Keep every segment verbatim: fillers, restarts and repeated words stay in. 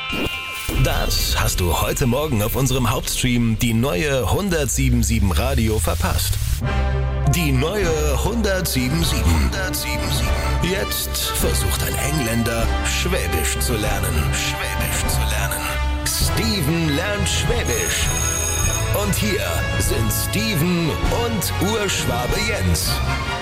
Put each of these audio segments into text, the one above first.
Das hast du heute Morgen auf unserem Hauptstream die neue hundertsiebenundsiebzig Radio verpasst. Die neue hundertsiebenundsiebzig. hundertsiebenundsiebzig. Jetzt versucht ein Engländer, Schwäbisch zu lernen. Schwäbisch zu lernen. Steven lernt Schwäbisch. Und hier sind Steven und Urschwabe Jens.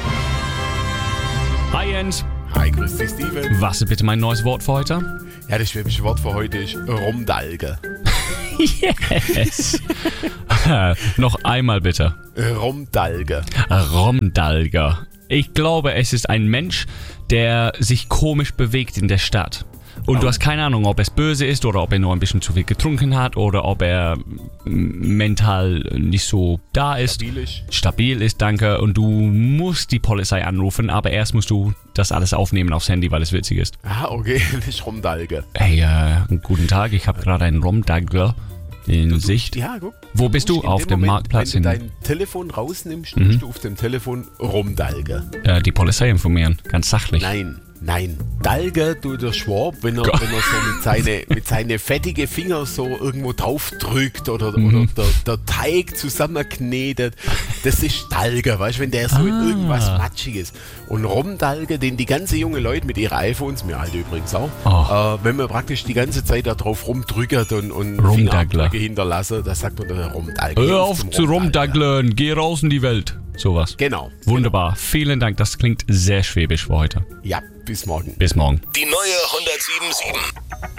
Hi Jens. Hi, grüß dich, Steven. Was ist bitte mein neues Wort für heute? Ja, das schwäbische Wort für heute ist Rumdalge. Yes. Noch einmal bitte. Rumdalge. Romdalger. Ich glaube, es ist ein Mensch, der sich komisch bewegt in der Stadt. Und oh. Du hast keine Ahnung, ob es böse ist oder ob er nur ein bisschen zu viel getrunken hat oder ob er mental nicht so da ist. Stabil ist. Stabil ist, danke. Und du musst die Polizei anrufen, aber erst musst du das alles aufnehmen aufs Handy, weil es witzig ist. Ah, okay, nicht Rumdalge. Hey, äh, guten Tag, ich habe gerade einen Romdalger in du, Sicht. Ja, guck. Wo bist du? Auf dem Moment, Marktplatz? Wenn du dein Telefon rausnimmst, mhm. musst du auf dem Telefon Rumdalge. Äh, die Polizei informieren, ganz sachlich. Nein. Nein, Dalge tut der Schwab, wenn er, wenn er so mit seinen mit seine fettigen Fingern so irgendwo drauf drückt oder, mhm. oder der, der Teig zusammenknetet. Das ist Dalge, weißt du, wenn der so ah. in irgendwas Matschiges. Und Rumdalge, den die ganze junge Leute mit ihren iPhones, mir halt übrigens auch, oh. äh, wenn man praktisch die ganze Zeit da drauf rumdrückt und, und Fingerabdrücke hinterlassen, das sagt man dann Rumdalge. Hör auf zu rumdaggeln, geh raus in die Welt. Sowas. Genau. Wunderbar. Genau. Vielen Dank. Das klingt sehr schwäbisch für heute. Ja, bis morgen. Bis morgen. Die neue hundertsiebenundsiebzig.